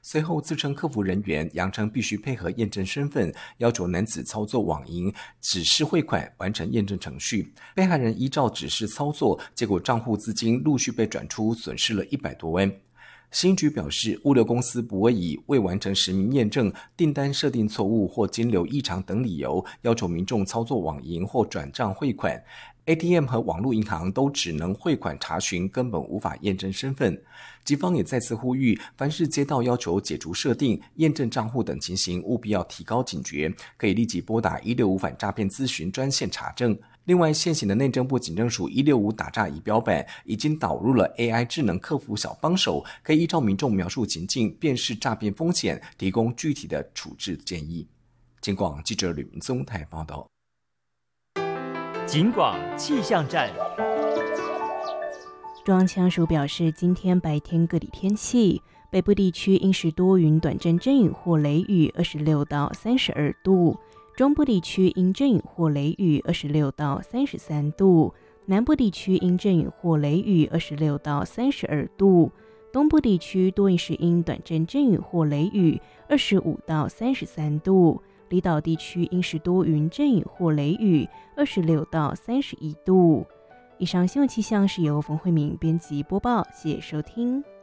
随后自称客服人员，扬称必须配合验证身份，要求男子操作网银指示汇款完成验证程序。被害人依照指示操作，结果账户资金陆续被转出，损失了100多万。新局表示，物流公司不会以未完成实名验证、订单设定错误或金流异常等理由，要求民众操作网银或转账汇款。ATM 和网络银行都只能汇款查询，根本无法验证身份。警方也再次呼吁，凡是接到要求解除设定、验证账户等情形，务必要提高警觉，可以立即拨打165反诈骗咨询专线查证。另外，现行的内政部警政署165打诈仪表板已经导入了 AI 智能客服小帮手，可以依照民众描述情境，辨识诈骗风险，提供具体的处置建议。警广记者吕明宗台报道。 警广气象站。 中央气象署表示，今天白天各地天气，北部地区阴时多云，短阵阵雨或雷雨，26到32度；中部地区阴阵雨或雷雨，26到33度；南部地区阴阵雨或雷雨，26到32度；东部地区多云时阴，短阵阵雨或雷雨，25到33度；离岛地区阴时多云，阵雨或雷雨，26到31度。以上新闻气象是由冯慧敏编辑播报，谢谢收听。